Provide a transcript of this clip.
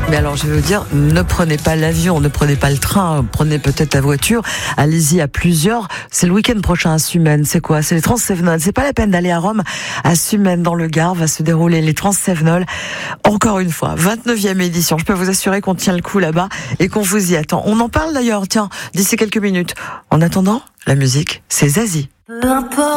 Mais alors, je vais vous dire, ne prenez pas l'avion, ne prenez pas le train, prenez peut-être la voiture, allez-y à plusieurs. C'est le week-end prochain à Sumène, c'est quoi? C'est les Transcévenols. C'est pas la peine d'aller à Rome, à Sumène, dans le Gard, va se dérouler les Transcévenols. Encore une fois, 29e édition. Je peux vous assurer qu'on tient le coup là-bas et qu'on vous y attend. On en parle d'ailleurs, tiens, d'ici quelques minutes. En attendant, la musique, c'est Zazie. Peu importe.